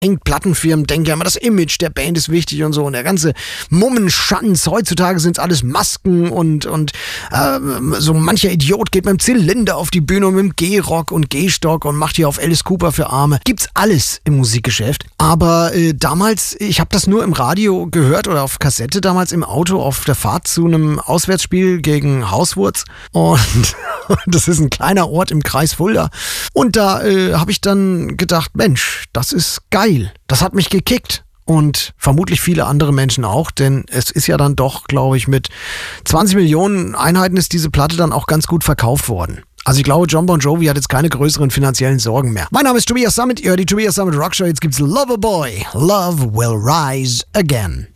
Plattenfirmen denken ja immer, das Image der Band ist wichtig und so. Und der ganze Mummenschanz. Heutzutage sind es alles Masken und so mancher Idiot geht mit dem Zylinder auf die Bühne und mit dem G-Rock und G-Stock und macht hier auf Alice Cooper für Arme. Gibt's alles im Musikgeschäft. Aber damals, ich habe das nur im Radio gehört oder auf Kassette damals im Auto auf der Fahrt zu einem Auswärtsspiel gegen Hauswurz. Und das ist ein kleiner Ort im Kreis Fulda. Und da habe ich dann gedacht, Mensch, das ist geil. Das hat mich gekickt. Und vermutlich viele andere Menschen auch, denn es ist ja dann doch, glaube ich, mit 20 Millionen Einheiten ist diese Platte dann auch ganz gut verkauft worden. Also ich glaube, Jon Bon Jovi hat jetzt keine größeren finanziellen Sorgen mehr. Mein Name ist Tobias Summit, ihr hört die Tobias Summit Rockshow, jetzt gibt's Loverboy, Love Will Rise Again.